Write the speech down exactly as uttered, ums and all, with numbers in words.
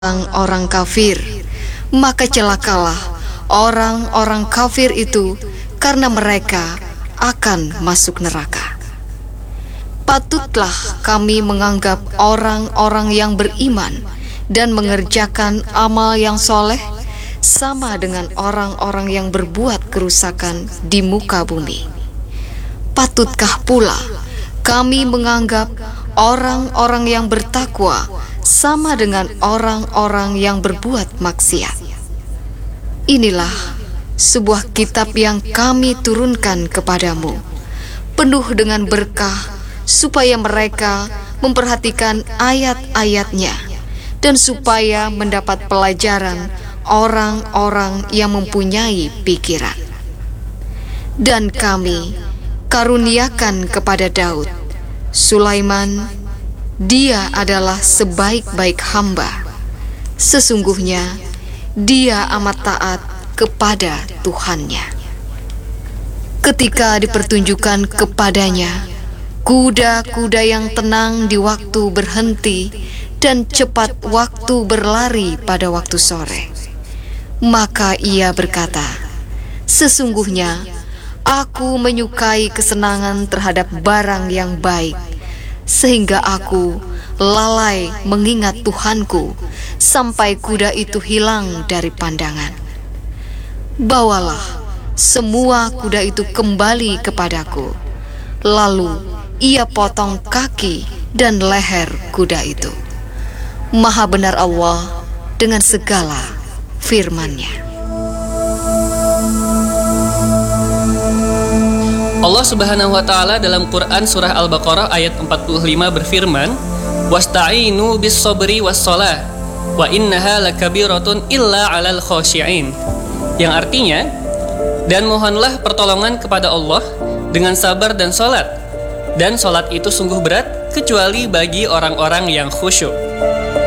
orang-orang kafir, maka celakalah orang-orang kafir itu, karena mereka akan masuk neraka. Patutlah kami menganggap orang-orang yang beriman dan mengerjakan amal yang soleh sama dengan orang-orang yang berbuat kerusakan di muka bumi. Patutkah pula kami menganggap orang-orang yang bertakwa sama dengan orang-orang yang berbuat maksiat. Inilah sebuah kitab yang kami turunkan kepadamu, penuh dengan berkah, supaya mereka memperhatikan ayat-ayatnya, dan supaya mendapat pelajaran orang-orang yang mempunyai pikiran. Dan kami karuniakan kepada Daud, Sulaiman, dia adalah sebaik-baik hamba. Sesungguhnya dia amat taat kepada Tuhannya. Ketika dipertunjukkan kepadanya kuda-kuda yang tenang di waktu berhenti dan cepat waktu berlari pada waktu sore, maka ia berkata, sesungguhnya aku menyukai kesenangan terhadap barang yang baik, sehingga aku lalai mengingat Tuhanku sampai kuda itu hilang dari pandangan. Bawalah semua kuda itu kembali kepadaku. Lalu ia potong kaki dan leher kuda itu. Maha benar Allah dengan segala firman-Nya. Allah Subhanahu wa taala dalam Quran surah Al-Baqarah ayat empat puluh lima berfirman, "Wasta'inu bis-sabri was-shalah, wa innaha lakabiratun illa 'alal khashi'in." Yang artinya, dan mohonlah pertolongan kepada Allah dengan sabar dan salat, dan salat itu sungguh berat kecuali bagi orang-orang yang khusyuk.